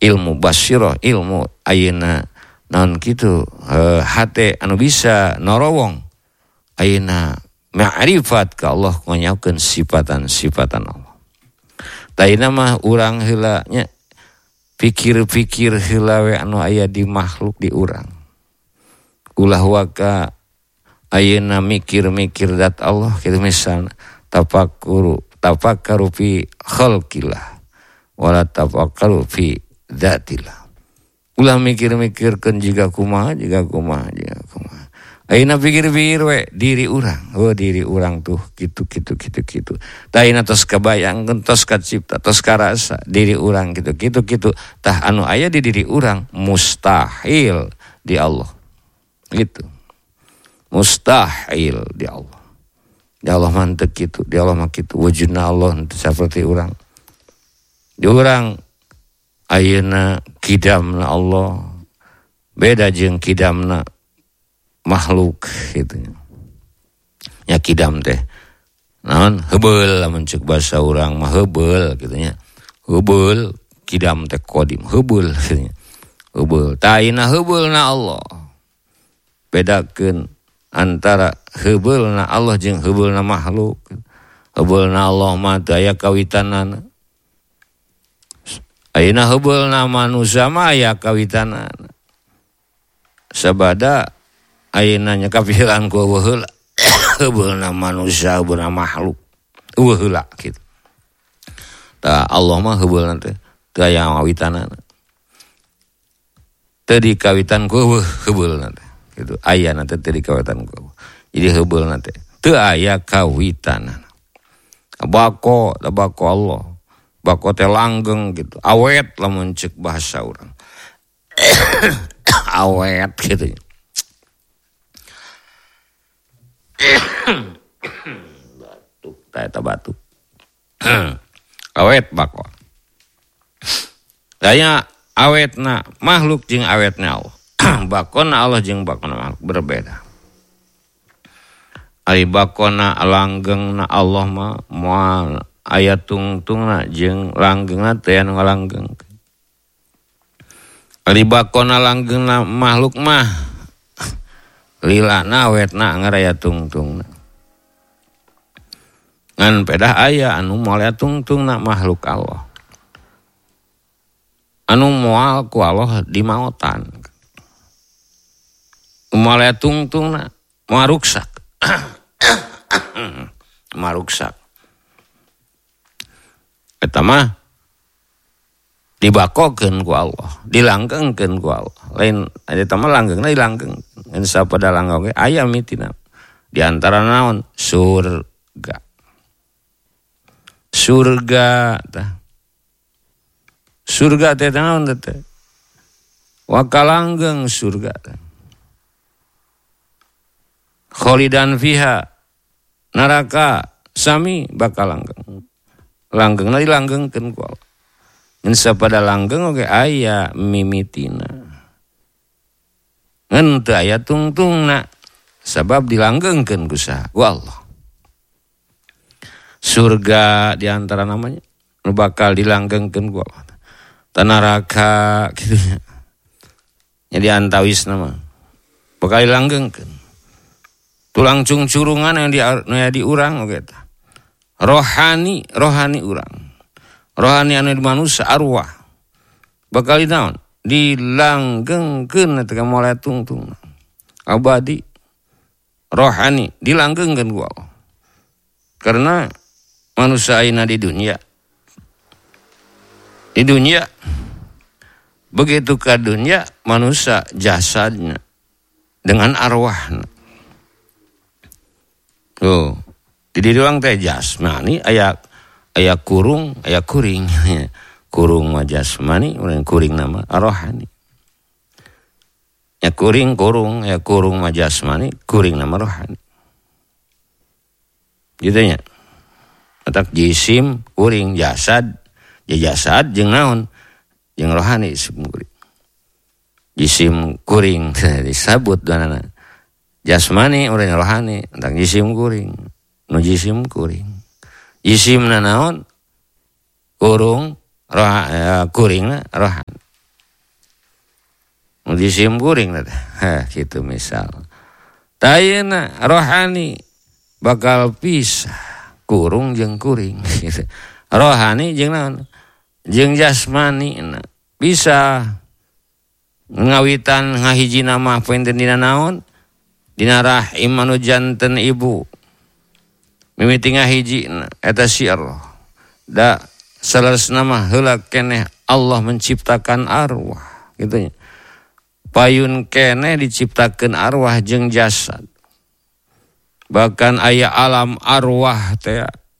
ilmu basyirah, ilmu ayeuna naon kitu hate anu bisa norowong ayeuna ma'rifat ka Allah nganyakeun sifatan-sifatan Allah. Taina mah urang heula nya pikir-pikir heula we anu aya di makhluk di urang. Ulah waka ayeuna mikir-mikir zat Allah kitu misalna tafakkaru fi khalqillah wala tafakkaru fi dzatillah. Ulah mikir-mikirkeun jiga kumaha. Ayeuna pikir-pikir we diri urang. Oh diri urang tuh gitu. Tah ayeuna tos kabayangkeun, tos kacipta, tos karasa diri urang gitu. Tah anu aya di diri urang mustahil di Allah. Gitu. Mustahil di Allah. Di Allah mah teu kitu, di Allah mah kitu. Wujudna Allah teu saperti urang. Di urang ayeuna kidamna Allah beda jeung kidamna makhluk gitu. Ya kidam teh naon heubeul lamun ceuk basa urang mah heubeul kitu nya. Heubeul kidam teh qadim heubeul kitu nya. Heubeul tah ayeuna heubeulna Allah. Bedakeun antara heubeulna Allah jeung heubeulna makhluk. Heubeulna Allah mah teu aya kawitanana. Ayeuna heubeulna manusia mah aya kawitanana. Sabada ayeuna nya kapikiran ku heula heubeulna manusia heubeulna makhluk. Heula kitu. Tah Allah mah heubeulna teh teu aya kawitanana. Teu dikawitan ku heubeulna teh. Kitu aya teh teu dikawitan ku. Jadi heubeulna teh teu aya kawitanana. Bako Allah. Bako teh langgeng gitu. Awet lamun ceuk bahasa urang. Awet gitu. Batuk, eta batuk. Awet bako. Daya awetna makhluk jeung awetna Allah. Bakona Allah jeung bakona makhluk berbeda. Ari bakona langgengna Allah mah moal aya tungtungna jeung langgengna teh anu ngalanggeng. Ari bakona langgengna makhluk mah lilana awetna anggar aya tungtungna. Ngan pedah aya anu moal aya tungtungna makhluk Allah. Anu moal ku Allah di maotan. Moal aya tungtungna maruksak. Maruksak. Eta mah dibakokeun ku Allah, dilanggengkeun ku Allah. Lain eta mah langgengna dilanggeng. Ngan sapada langgeng aya mitina. Di antara naon? Surga. Surga tah. Surga teh naon teh? Wa kalanggeng surga teh. Kholidan fiha. Neraka sami bakal langgeng. Langgengna dilanggengkeun ku Allah. Ngan sapada langgeng oge aya mimitina. Ngan teu aya tungtungna sabab dilanggengkeun ku saha? Ku Allah. Surga di antara namanya nu bakal dilanggengkeun ku Allah. Ta neraka kitu nya. Nya diantawis nama. Bakal dilanggengkeun. Tulang cungcurungan yang di urang oge tah. Rohani urang. Rohani anu di manusia arwah. Bakal dinaon? Dilanggengkeun eta moal tungtung. Abadi rohani dilanggengkeun ku Allah. Karena manusia ayeuna di dunia. Di dunia begitu ka dunia manusia jasadnya dengan arwahna. Tuh. Di ruang teh jasmani aya kurung, aya kuring. Kurung mah jasmani, urang kuring nama rohani. Ya kuring mah jasmani, kuring nama rohani. Gitu nya. Atak jisim, kuring, jasad, ya jasad jeung naon? Jeung rohani disebut kuring. Jisim kuring disebut danana. Jasmani urang rohani, atak jisim kuring. Nu jisim kuring. Jisimna naon? Kurung, kuringna rohani. disim kuring gitu misal. Tayana rohani bakal pisah kurung jeung kuring gitu. Rohani jeung naon? Jeung jasmani bisa ngawitan ngahiji nama pointen dina naon? Dina rahim anu janten ibu. Mimiti ngahiji eta si Allah. Da salasna mah heula keneh Allah menciptakan arwah gitu nya. Payun keneh diciptakeun arwah jeung jasad. Bahkan aya alam arwah teh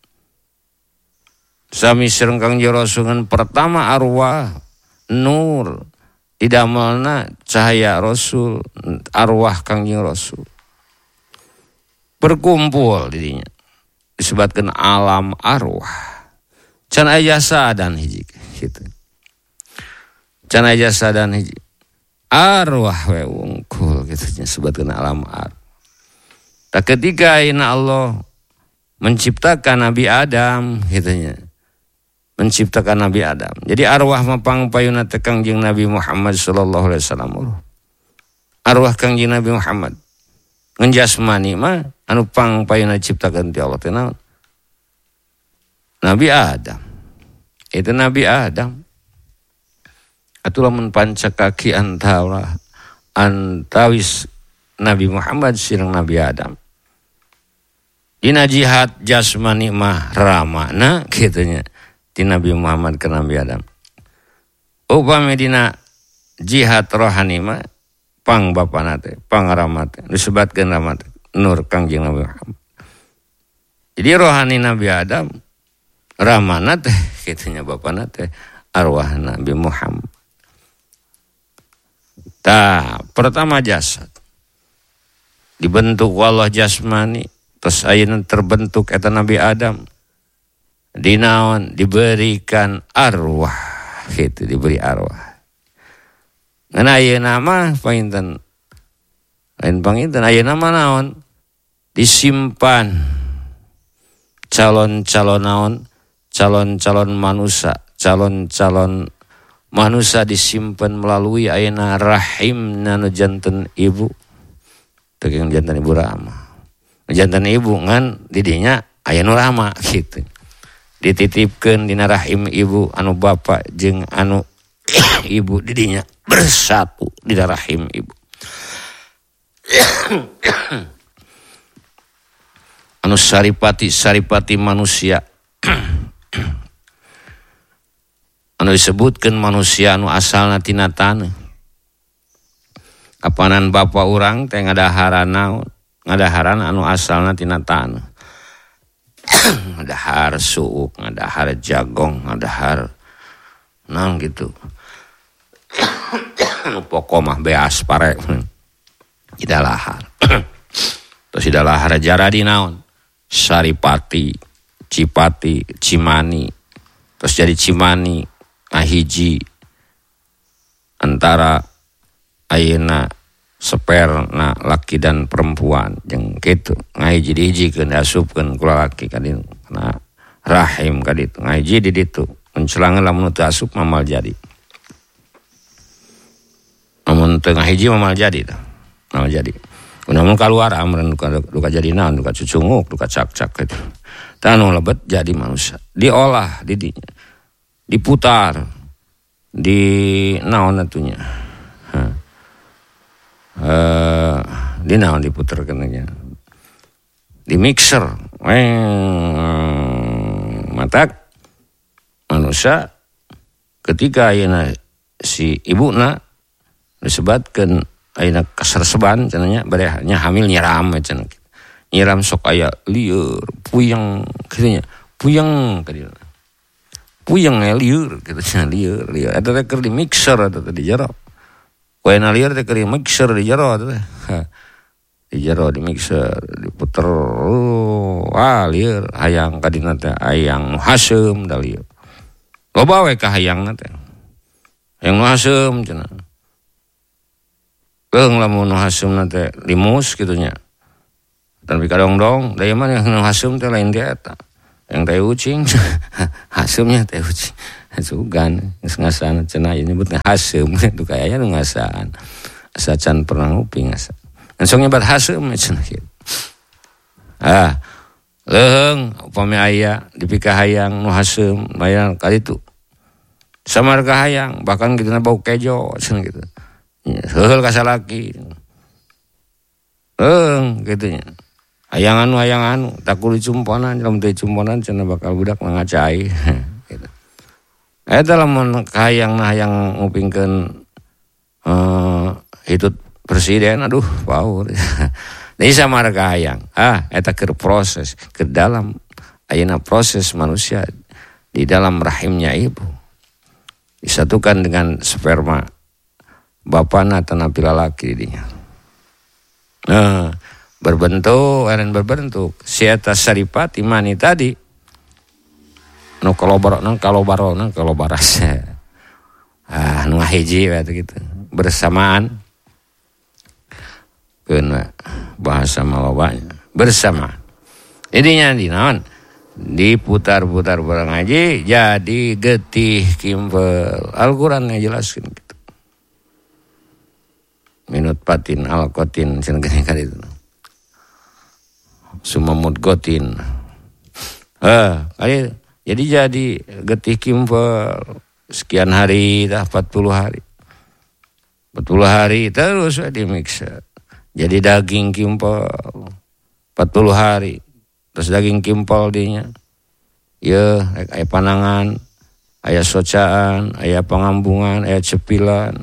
sami sareng Kangjeng Rasul pertama arwah nur didamelna cahaya Rasul arwah Kangjeng Rasul berkumpul didinya disebutkan alam arwah can aya sadan hiji gitu can aya sadan hiji arwah we wungkul gitu disebutkan alam arwah. Tak ketika ayeuna Allah menciptakan Nabi Adam gitunya. Menciptakan Nabi Adam. Jadi arwah mapang payuna teh Kangjeng Nabi Muhammad sallallahu alaihi wasallam. Arwah Kangjeng Nabi Muhammad. Ngan jasmani mah anu pang payuna ciptakeun ti Allah teh naon? Nabi Adam. Itu Nabi Adam. Atuh lamun pancakaki antawis Nabi Muhammad sireng Nabi Adam. Dina jihad jasmani mah ramana gitunya. Di Nabi Muhammad ke Nabi Adam. Upami dina jihad rohani mah pang bapana teh, pang rama teh, disebutkeun rama teh nur Kangjeng Nabi Muhammad. Jadi rohani Nabi Adam ramana teh kitunya bapana teh arwah Nabi Muhammad. Pertama jasad. Dibentuk Allah jasmani, terus ayeuna terbentuk eta Nabi Adam. Dinaon diberikan arwah gitu diberi arwah. Ngan ayeuna mah painten lain panginten ayeuna mah naon disimpan calon-calon naon calon-calon manusia disimpan melalui ayeuna rahim nanu janten ibu teu janten ibu Rama janten ibu ngan didinya aya nu Rama gitu. Dititipkeun dina rahim ibu anu bapa jeung anu ibu didinya bersatu di rahim ibu. Anu saripati manusia. Anu disebutkeun manusia anu asalna tina taneuh. Kapanan bapa urang teh ngadaharan naon? Ngadaharan anu asalna tina taneuh. Ngadahar suuk, ngadahar jagong, ngadahar naon gitu. Pokok mah beas pare. Ida lahar. Terus ida lahar jaradi naon? Saripati, Cipati, Cimani. Terus jadi Cimani, ahiji antara ayeuna seperna laki dan perempuan jeung kitu ngahiji dihijikeun diasupkeun ku lalaki ka ditu kana rahim ka ditu ngahiji di ditu mencelangeun lamun teu asup mamal jadi lamun teu ngahiji mamal jadi tah mamal jadi namun kaluar amreun duka jadi naon duka cucunguk duka cak-cak kitu tah anu lebet jadi manusia diolah didinya diputar di naon atunya di naon diputerkeun nya di mixer matak manusia ketika ayeuna si ibuna disebutkeun ayeuna kaserseban cenanya bade nya hamil nyiram cenah nyiram sok aya lieur puyeng kitu nya puyeng ka dieu puyeng lieur kitu cenah lieur eta teh keur di mixer eta teh di jero Wena liar teh keur mixer di jero teh. Di jero di mixer diputer liar hayang kadina teh hayang hasem da lieur. Loba we ka hayangna teh. Hayang hasem cenah. Beung lamun hasem teh limus kitu nya. Tapi kadong-dong daya mah yang hasem teh lain dia eta. Yang teh ucing hasemnya teh ucing. sugan ngasaan cenah nyebutna Haseum itu kayaknya nu ngasaan asa can pernah nguping asa langsung nyebat Haseum cenah kieu leung upami aya dipikah hayang nu Haseum mayang kali itu samarga hayang bahkan kituna bau kejo cenah kitu heuheul ka salaki gitu nya hayang anu tak kudu cumponan lamun teu cumponan cenah bakal budak ngacai gitu. Eta lamun hayang ngupingkeun hitut presiden aduh paur. Deui samarga hayang. Eta keur proses ke dalam ayeuna proses manusia di dalam rahimnya ibu. Disatukan dengan sperma bapana tanapi lalaki dinya. Berbentuk si eta saripati mani tadi nu kalobaras nu ngahiji gitu bersamaan keuna bahasa malobanya bersama idinya di naon diputar-putar barang ngaji jadi getih kimpel Al-Qur'an ngajelaskeun gitu minut patin alkotin cenah kali itu sumamut gotin kali jadi getih kimpel sekian hari dah 40 hari terus dimiksa jadi daging kimpel 40 hari terus daging kimpel dinya ya aya panangan aya socaan aya pangambungan aya cepilan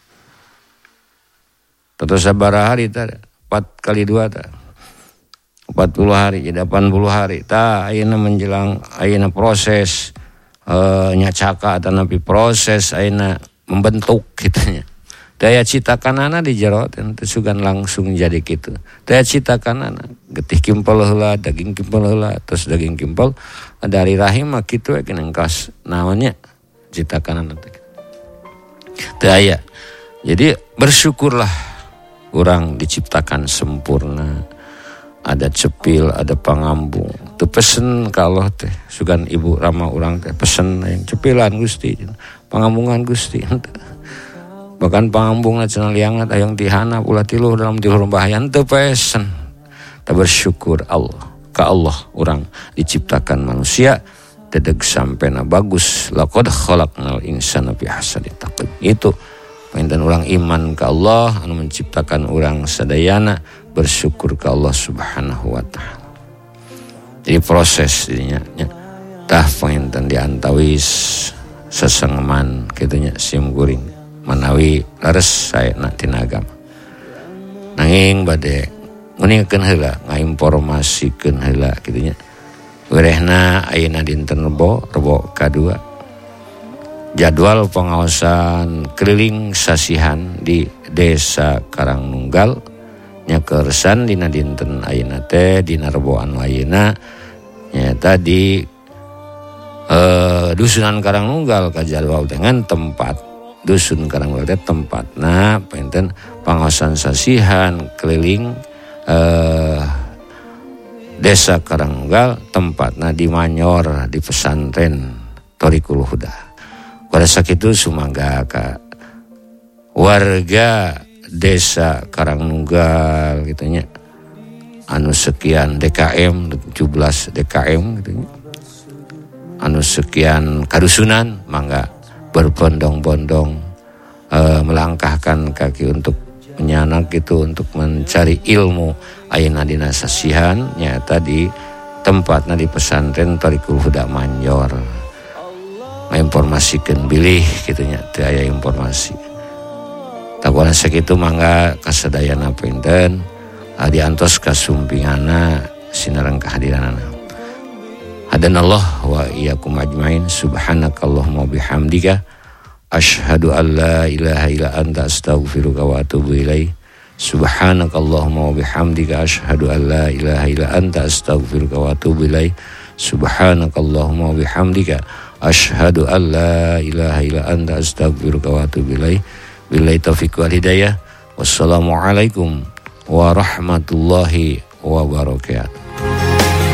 terus sabaraha hari teh 4 kali 2 teh 40 hari jadi 80 hari tah ayeuna menjelang ayeuna proses nyacaka atanapi proses ayeuna membentuk kitu nya daya citakanana di jero teh sugan langsung jadi kitu daya citakanana getih kimpel heula daging kimpel heula terus daging kimpel dari rahim mah kitu we kena engkas naonnya citakanana teh daya jadi bersyukurlah urang diciptakan sempurna ada cepil, ada pangambung. Teu pesen ka Allah teh. Sugan ibu Rama urang teh pesen yang cepilan Gusti, pangambungan Gusti. Bahkan pangambungna cenah liangat hayang tihana ulah tiluh dalam tiluh bahayan teu pesen. Ta bersyukur Allah ka Allah urang diciptakan manusia dedeg sampena bagus. Laqad khalaqnal insana fi ahsani taqwim. Itu painten urang iman ka Allah anu menciptakan urang sadayana bersyukur ke Allah Subhanahu wa taala. Jadi proses dirinya tah painten diantawis sesengeman kitu nya sim guring manawi leres saena tina agama. Nanging bade nguningkeun heula ngainformasikeun heula kitu nya. Werehna ayeuna dinten Rebo kadua jadwal pengawasan keliling sasihan di Desa Karangnunggal nyakersan dina dinten ayeuna teh dina Rebo anu ayeuna nyata di dusunan Karangnunggal kajadwal dengan tempat dusun Karangnunggal teh tempatna painten pangaosan sasihan keliling Desa Karangnunggal tempatna di Manyor di pesantren Thoriqul Huda. Pada sakitu sumangga ka warga Desa Karangnunggal gitu nya anu sekian DKM 17 DKM gitu nya anu sekian kadusunan mangga berbondong-bondong melangkahkan kaki untuk menyanak gitu untuk mencari ilmu ayeuna dina sasihan nyata di tempatna di pesantren Thoriqul Huda Manyor informasikeun bilih gitu nya teu aya informasi. Takuan sakitu mangga kasadayana pinten diantos kasumpingana sinareng kehadiranana. Hadanallah wa iyyakum ajmain subhanakallahumma bihamdika asyhadu an la ilaha illa anta astaghfiruka wa atubu ilaik. Subhanakallahumma wa bihamdika asyhadu an la ilaha illa anta astaghfiruka wa atubu ilaik. Subhanakallahumma wa bihamdika asyhadu an la ilaha illa anta astaghfiruka wa atubu ilaik. Billahi taufiq wal hidayah. Wassalamualaikum warahmatullahi wabarakatuh.